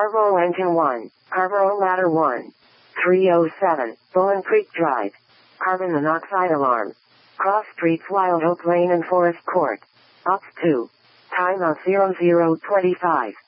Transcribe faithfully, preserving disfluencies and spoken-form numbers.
Carvo Engine one, Carvo Ladder one, three oh seven, Bowling Creek Drive, carbon monoxide alarm, cross streets Wild Oak Lane and Forest Court, ops two, time of zero zero twenty-five.